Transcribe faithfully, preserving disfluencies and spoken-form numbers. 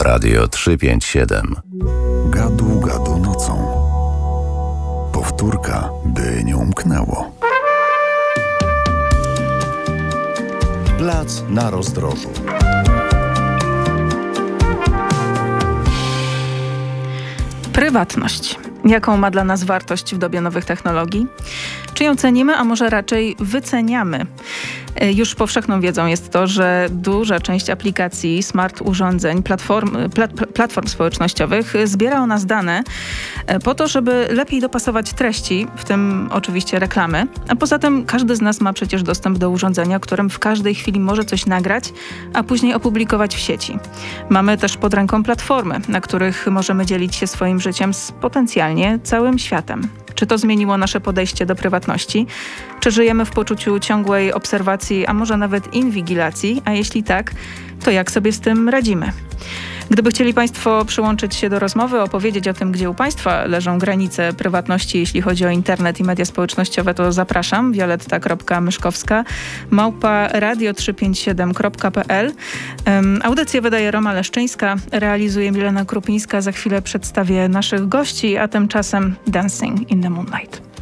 Radio trzysta pięćdziesiąt siedem. Gadu, gadu nocą. Powtórka, by nie umknęło. Plac na rozdrożu. Prywatność. Jaką ma dla nas wartość w dobie nowych technologii? Czy ją cenimy, a może raczej wyceniamy? Już powszechną wiedzą jest to, że duża część aplikacji, smart urządzeń, platform, plat, platform społecznościowych zbiera o nas dane po to, żeby lepiej dopasować treści, w tym oczywiście reklamy. A poza tym każdy z nas ma przecież dostęp do urządzenia, którym w każdej chwili może coś nagrać, a później opublikować w sieci. Mamy też pod ręką platformy, na których możemy dzielić się swoim życiem z potencjalnie całym światem. Czy to zmieniło nasze podejście do prywatności? Czy żyjemy w poczuciu ciągłej obserwacji, a może nawet inwigilacji? A jeśli tak, to jak sobie z tym radzimy? Gdyby chcieli Państwo przyłączyć się do rozmowy, opowiedzieć o tym, gdzie u Państwa leżą granice prywatności, jeśli chodzi o internet i media społecznościowe, to zapraszam. Violetta.myszkowska, małpa radio trzysta pięćdziesiąt siedem kropka p l. Um, audycję wydaje Roma Leszczyńska, realizuje Milena Krupińska. Za chwilę przedstawię naszych gości, a tymczasem Dancing in the Moonlight.